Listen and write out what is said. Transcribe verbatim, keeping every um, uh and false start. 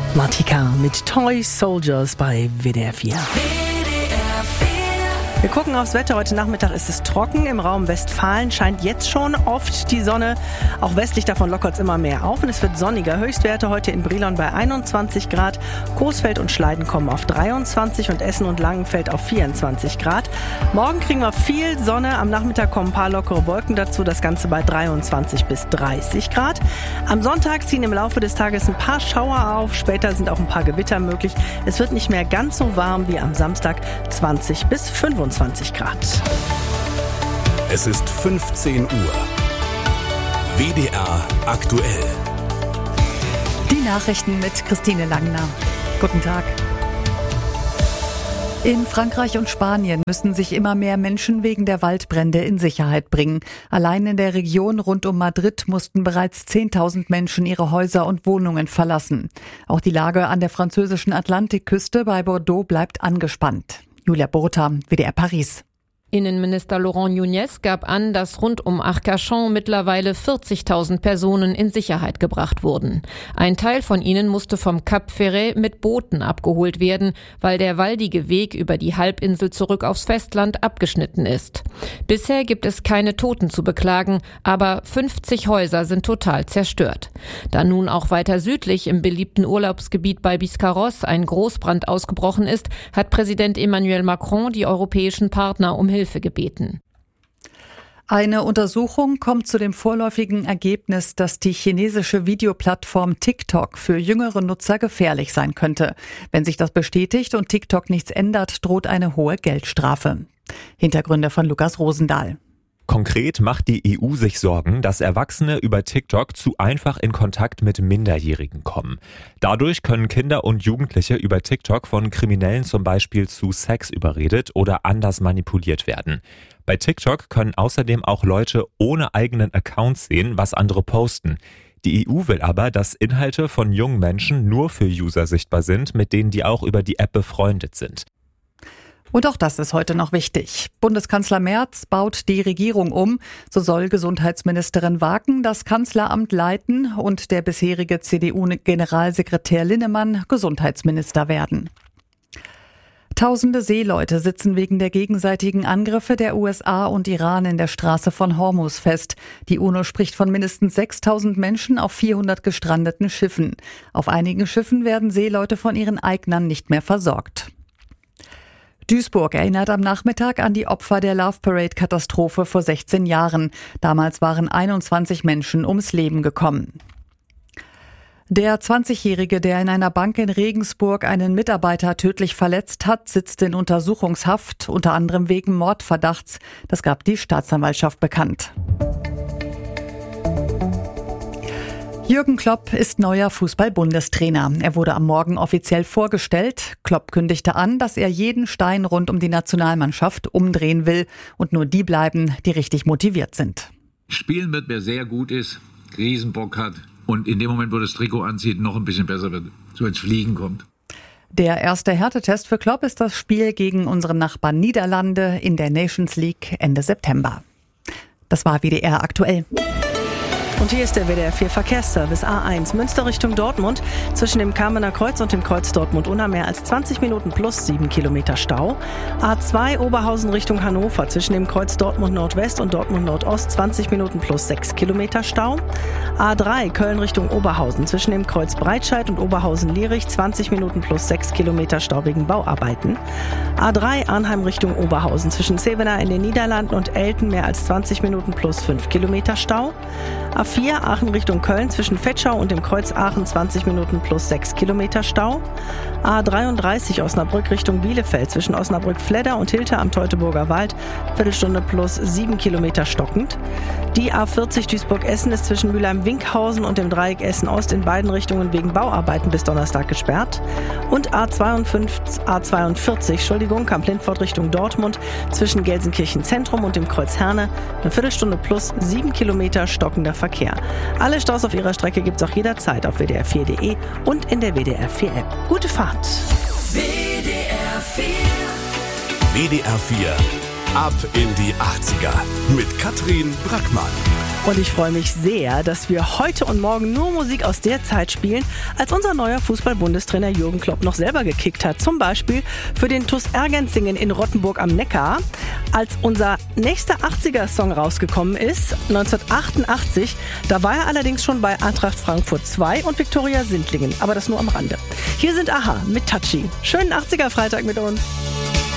Martika mit Toy Soldiers bei W D R vier. Wir gucken aufs Wetter. Heute Nachmittag ist es trocken. Im Raum Westfalen scheint jetzt schon oft die Sonne. Auch westlich davon lockert es immer mehr auf und es wird sonniger. Höchstwerte heute in Brilon bei einundzwanzig Grad. Coesfeld und Schleiden kommen auf dreiundzwanzig und Essen und Langenfeld auf vierundzwanzig Grad. Morgen kriegen wir viel Sonne. Am Nachmittag kommen ein paar lockere Wolken dazu. Das Ganze bei dreiundzwanzig bis dreißig Grad. Am Sonntag ziehen im Laufe des Tages ein paar Schauer auf. Später sind auch ein paar Gewitter möglich. Es wird nicht mehr ganz so warm wie am Samstag, zwanzig bis fünfundzwanzig Grad. Es ist fünfzehn Uhr. W D R aktuell. Die Nachrichten mit Christine Langner. Guten Tag. In Frankreich und Spanien müssen sich immer mehr Menschen wegen der Waldbrände in Sicherheit bringen. Allein in der Region rund um Madrid mussten bereits zehntausend Menschen ihre Häuser und Wohnungen verlassen. Auch die Lage an der französischen Atlantikküste bei Bordeaux bleibt angespannt. Julia Burta, W D R Paris. Innenminister Laurent Nunez gab an, dass rund um Arcachon mittlerweile vierzigtausend Personen in Sicherheit gebracht wurden. Ein Teil von ihnen musste vom Cap Ferret mit Booten abgeholt werden, weil der waldige Weg über die Halbinsel zurück aufs Festland abgeschnitten ist. Bisher gibt es keine Toten zu beklagen, aber fünfzig Häuser sind total zerstört. Da nun auch weiter südlich im beliebten Urlaubsgebiet bei Biscarrosse ein Großbrand ausgebrochen ist, hat Präsident Emmanuel Macron die europäischen Partner um Hilfe Hilfe gebeten. Eine Untersuchung kommt zu dem vorläufigen Ergebnis, dass die chinesische Videoplattform TikTok für jüngere Nutzer gefährlich sein könnte. Wenn sich das bestätigt und TikTok nichts ändert, droht eine hohe Geldstrafe. Hintergründe von Lukas Rosendahl. Konkret macht die E U sich Sorgen, dass Erwachsene über TikTok zu einfach in Kontakt mit Minderjährigen kommen. Dadurch können Kinder und Jugendliche über TikTok von Kriminellen zum Beispiel zu Sex überredet oder anders manipuliert werden. Bei TikTok können außerdem auch Leute ohne eigenen Account sehen, was andere posten. Die E U will aber, dass Inhalte von jungen Menschen nur für User sichtbar sind, mit denen die auch über die App befreundet sind. Und auch das ist heute noch wichtig. Bundeskanzler Merz baut die Regierung um. So soll Gesundheitsministerin Waken das Kanzleramt leiten und der bisherige C D U-Generalsekretär Linnemann Gesundheitsminister werden. Tausende Seeleute sitzen wegen der gegenseitigen Angriffe der U S A und Iran in der Straße von Hormuz fest. Die UNO spricht von mindestens sechstausend Menschen auf vierhundert gestrandeten Schiffen. Auf einigen Schiffen werden Seeleute von ihren Eignern nicht mehr versorgt. Duisburg erinnert am Nachmittag an die Opfer der Love Parade-Katastrophe vor sechzehn Jahren. Damals waren einundzwanzig Menschen ums Leben gekommen. Der zwanzigjährige, der in einer Bank in Regensburg einen Mitarbeiter tödlich verletzt hat, sitzt in Untersuchungshaft, unter anderem wegen Mordverdachts. Das gab die Staatsanwaltschaft bekannt. Jürgen Klopp ist neuer Fußball-Bundestrainer. Er wurde am Morgen offiziell vorgestellt. Klopp kündigte an, dass er jeden Stein rund um die Nationalmannschaft umdrehen will und nur die bleiben, die richtig motiviert sind. Spielen wird, wer sehr gut ist, Riesenbock hat und in dem Moment, wo das Trikot anzieht, noch ein bisschen besser wird, so ins Fliegen kommt. Der erste Härtetest für Klopp ist das Spiel gegen unseren Nachbarn Niederlande in der Nations League Ende September. Das war W D R aktuell. Und hier ist der W D R vier Verkehrsservice A eins. Münster Richtung Dortmund. Zwischen dem Kamener Kreuz und dem Kreuz Dortmund-Unna mehr als zwanzig Minuten plus sieben Kilometer Stau. A zwei Oberhausen Richtung Hannover. Zwischen dem Kreuz Dortmund Nordwest und Dortmund Nordost zwanzig Minuten plus sechs Kilometer Stau. A drei Köln Richtung Oberhausen. Zwischen dem Kreuz Breitscheid und Oberhausen-Lierich zwanzig Minuten plus sechs Kilometer Stau wegen Bauarbeiten. A drei Arnheim Richtung Oberhausen. Zwischen Zevenaar in den Niederlanden und Elten mehr als zwanzig Minuten plus fünf Kilometer Stau. A vier Aachen Richtung Köln zwischen Vetschau und dem Kreuz Aachen zwanzig Minuten plus sechs Kilometer Stau. A dreiunddreißig Osnabrück Richtung Bielefeld zwischen Osnabrück-Fledder und Hilter am Teutoburger Wald Viertelstunde plus sieben Kilometer stockend. Die A vierzig Duisburg-Essen ist zwischen Mülheim-Winkhausen und dem Dreieck Essen-Ost in beiden Richtungen wegen Bauarbeiten bis Donnerstag gesperrt. Und A zweiundfünfzig, A zweiundvierzig, Entschuldigung, Kamp-Lindfort Richtung Dortmund zwischen Gelsenkirchen Zentrum und dem Kreuz Herne eine Viertelstunde plus sieben Kilometer stockender Verkehr. Alle Staus auf ihrer Strecke gibt's auch jederzeit auf w d r vier punkt d e und in der W D R vier App. Gute Fahrt! W D R vier W D R vier Ab in die achtziger mit Katrin Brackmann. Und ich freue mich sehr, dass wir heute und morgen nur Musik aus der Zeit spielen, als unser neuer Fußball-Bundestrainer Jürgen Klopp noch selber gekickt hat. Zum Beispiel für den TuS Ergenzingen in Rottenburg am Neckar. Als unser nächster achtziger-Song rausgekommen ist, neunzehnhundertachtundachtzig, da war er allerdings schon bei Eintracht Frankfurt zwei und Viktoria Sindlingen. Aber das nur am Rande. Hier sind a-ha mit Touchy. Schönen achtziger-Freitag mit uns.